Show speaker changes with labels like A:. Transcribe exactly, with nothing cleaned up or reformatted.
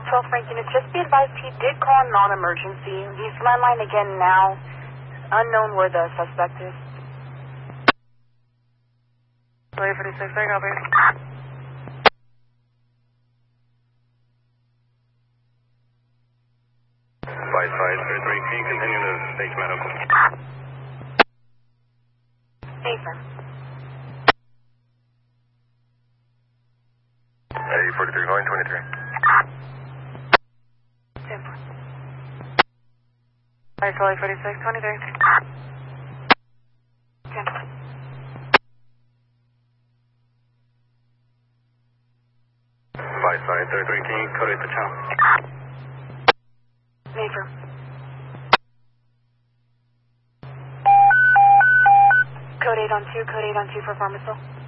A: twelve Frank unit, just be advised he did call non-emergency. He's landline again now. Unknown where the suspect is.
B: Wait for the six, I copy.
C: Five five three three, can you continue to stage medical?
A: Safer.
C: A forty-three going, twenty-three.
A: Safer.
B: Alright, Charlie forty-six, twenty-three.
A: Safer.
C: Five five three three, can you code it to town?
A: Safer. Code eight on two, code eight on two for Pharmacy.